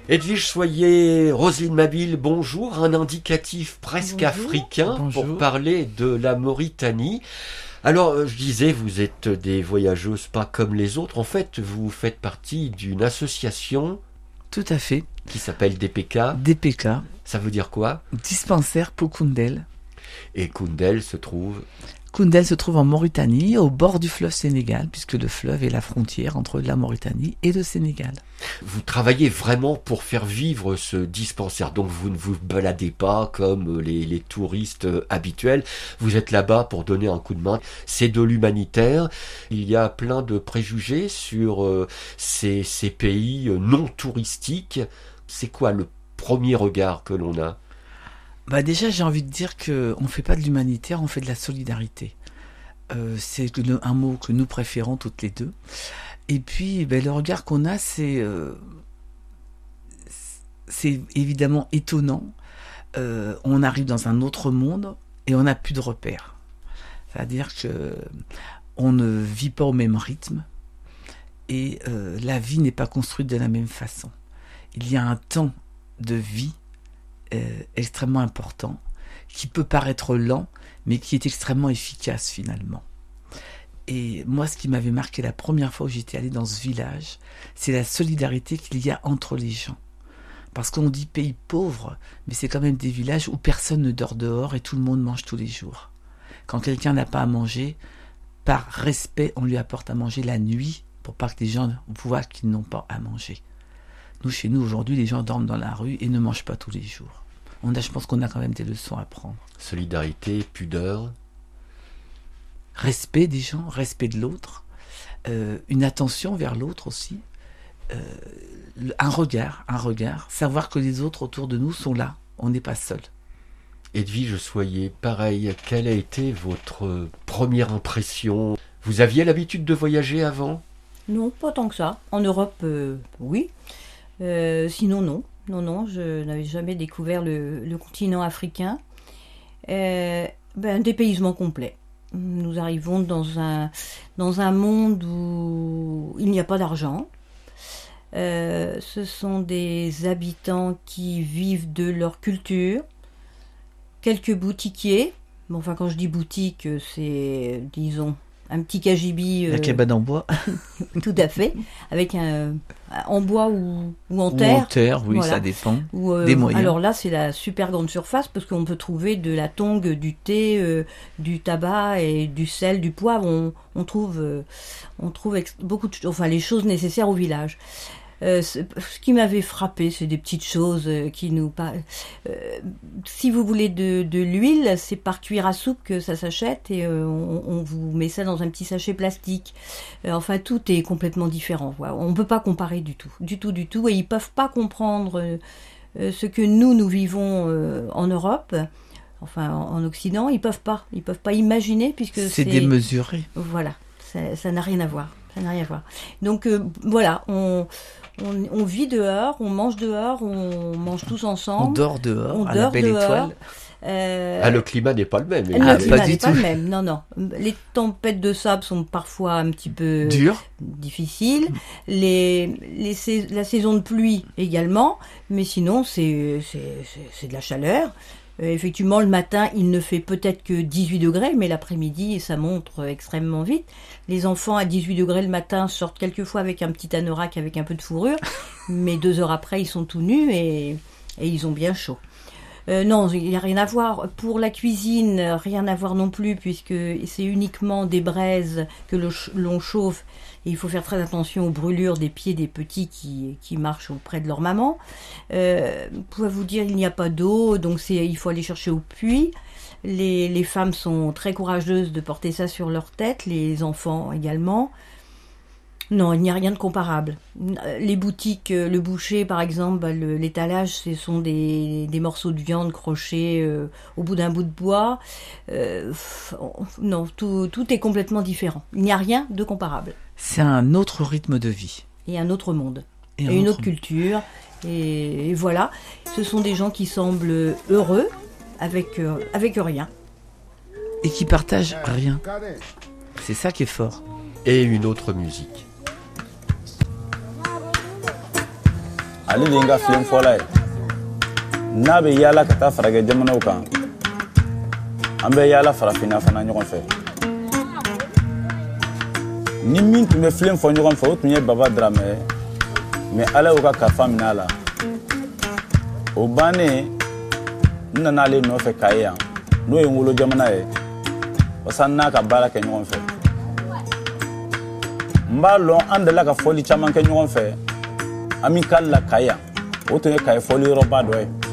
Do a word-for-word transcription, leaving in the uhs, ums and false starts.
Edwige Soyer, Roselyne Mabille, bonjour. Un indicatif presque Bonjour. africain Bonjour. pour parler de la Mauritanie. Alors, je disais, vous êtes des voyageuses pas comme les autres. En fait, vous faites partie d'une association Tout à fait. qui s'appelle D P K. D P K, Ça veut dire quoi? dispensaire pour Koundel. Et Koundel se trouve... Koundel se trouve en Mauritanie, au bord du fleuve Sénégal, puisque le fleuve est la frontière entre la Mauritanie et le Sénégal. Vous travaillez vraiment pour faire vivre ce dispensaire. Donc, vous ne vous baladez pas comme les, les touristes habituels. Vous êtes là-bas pour donner un coup de main. C'est de l'humanitaire. Il y a plein de préjugés sur euh, ces, ces pays non touristiques. C'est quoi le premier regard que l'on a? Bah déjà, j'ai envie de dire qu'on ne fait pas de l'humanitaire, on fait de la solidarité. Euh, c'est le- un mot que nous préférons toutes les deux. Et puis, ben, le regard qu'on a, c'est, euh, c'est évidemment étonnant. Euh, on arrive dans un autre monde et on n'a plus de repères. C'est-à-dire que on ne vit pas au même rythme et euh, la vie n'est pas construite de la même façon. Il y a un temps de vie euh, extrêmement important qui peut paraître lent mais qui est extrêmement efficace finalement. Et moi, ce qui m'avait marqué la première fois où j'étais allée dans ce village, c'est la solidarité qu'il y a entre les gens. Parce qu'on dit pays pauvre, mais c'est quand même des villages où personne ne dort dehors et tout le monde mange tous les jours. Quand quelqu'un n'a pas à manger, par respect, on lui apporte à manger la nuit pour pas que les gens voient qu'ils n'ont pas à manger. Nous, chez nous, aujourd'hui, les gens dorment dans la rue et ne mangent pas tous les jours. On a, je pense qu'on a quand même des leçons à prendre. Solidarité, pudeur. Respect des gens, respect de l'autre, euh, une attention vers l'autre aussi, euh, un regard, un regard, savoir que les autres autour de nous sont là, on n'est pas seul. Edwige Soyer, pareil, quelle a été votre première impression? Vous aviez l'habitude de voyager avant? Non, pas tant que ça. En Europe, euh, oui. Euh, sinon, non. Non, non, je n'avais jamais découvert le, le continent africain. Euh, ben, un dépaysement complet. Nous arrivons dans un, dans un monde où il n'y a pas d'argent. Euh, ce sont des habitants qui vivent de leur culture. Quelques boutiquiers. Bon, enfin, quand je dis boutique, c'est, disons, un petit cagibi. La euh, cabane en bois, Tout à fait. Avec un, en bois ou, ou en ou terre. en terre, oui, Voilà. ça dépend. Ou, euh, Des moyens. Alors là, c'est la super grande surface parce qu'on peut trouver de la tongue, du thé, euh, du tabac et du sel, du poivre. On, on trouve, euh, on trouve ex- beaucoup de, enfin les choses nécessaires au village. Euh, ce qui m'avait frappé, c'est des petites choses euh, qui nous parlent. Euh, si vous voulez de, de l'huile, c'est par cuillère à soupe que ça s'achète et euh, on, on vous met ça dans un petit sachet plastique. Euh, enfin, tout est complètement différent. Voilà. On ne peut pas comparer du tout, du tout, du tout. Et ils peuvent pas comprendre euh, ce que nous, nous vivons euh, en Europe. Enfin, en, en Occident, ils peuvent pas. Ils peuvent pas imaginer puisque c'est... C'est démesuré. Voilà, ça ça n'a rien à voir. Ça n'a rien à voir. Donc euh, voilà, on, on, on vit dehors, on mange dehors, on mange tous ensemble. On dort dehors, On à la dort belle dehors. étoile. Euh, Ah, le climat n'est pas le même. le Ah, Edwige. climat pas du n'est pas tout. le même, non, non. Les tempêtes de sable sont parfois un petit peu Dur. difficiles. Les, les, sais- la saison de pluie également, mais sinon c'est, c'est, c'est, c'est de la chaleur. Euh, effectivement, le matin, il ne fait peut-être que dix-huit degrés, mais l'après-midi, ça monte euh, extrêmement vite. Les enfants à dix-huit degrés le matin sortent quelquefois avec un petit anorak avec un peu de fourrure, mais deux heures après, ils sont tout nus et, et ils ont bien chaud. Euh, non, il n'y a rien à voir. Pour la cuisine, rien à voir non plus, puisque c'est uniquement des braises que le ch- l'on chauffe. Et il faut faire très attention aux brûlures des pieds des petits qui, qui marchent auprès de leur maman. Euh, je peux vous dire, il n'y a pas d'eau, donc c'est, il faut aller chercher au puits. Les, les femmes sont très courageuses de porter ça sur leur tête, les enfants également. Non, il n'y a rien de comparable. Les boutiques, le boucher par exemple, bah, le, l'étalage, ce sont des, des morceaux de viande crochés euh, au bout d'un bout de bois. Euh, non, tout, tout est complètement différent. Il n'y a rien de comparable. C'est un autre rythme de vie. Et un autre monde. Et Et, un une autre autre culture. Et, et voilà, ce sont des gens qui semblent heureux avec, euh, avec rien. Et qui partagent rien. C'est ça qui est fort. Et une autre musique. ale de nga filen fola ye n'a bɛ yala ka taa faragɛ jamanaw kan an bɛ yala farafina fana ɲɔgɔn fɛ ni min tun bɛ filen fɔ ɲɔgɔn fɛ o tun ye Baba Dramɛ ye mais ala y'o ka kalifa minɛ a la o bannen n nana ale nɔfɛ Kayi yan n'o ye n wolo jamana ye wasa n'a ka baara kɛ ɲɔgɔn fɛ n b'a lɔn an delila ka fɔli caman kɛ ɲɔgɔn fɛ Amicale la Kayi yan o tun ye Kayi fɔli yɔrɔba dɔ ye